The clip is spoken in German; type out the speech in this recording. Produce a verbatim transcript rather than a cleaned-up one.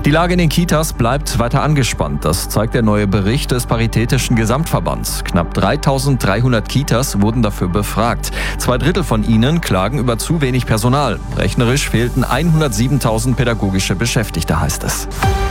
Die Lage in den Kitas bleibt weiter angespannt. Das zeigt der neue Bericht des Paritätischen Gesamtverbands. Knapp dreitausenddreihundert Kitas wurden dafür befragt. Zwei Drittel von ihnen klagen über zu wenig Personal. Rechnerisch fehlten hundertsiebentausend pädagogische Beschäftigte, heißt es.